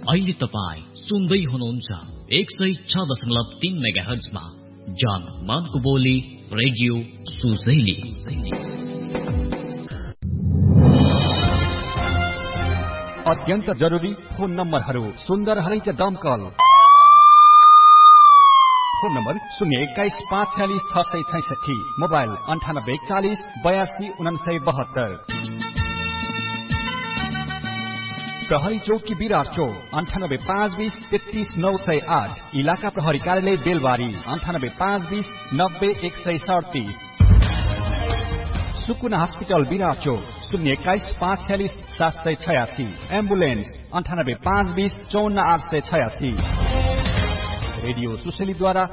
अहिले तपाई सुन्दै हुनुहुन्छ 106.3 मेगाहर्जमा जान मानको बोली रेडियो सुजैली। अत्यन्त जरुरी फोन नम्बरहरू सुन्दर हरैच दमकल। Phone number 021-546-666, mobile 9840-82-972। प्रहरी चौकी विराट चौक 98-520-33-908। इलाका प्रहरी कार्यालय बेलबारी 98-520-90-137। सुकुना हस्पिटल विराट चौक 021-546-786। एम्बुलेन्स 98-520-54-886। रेडियो सुसेलीद्वारा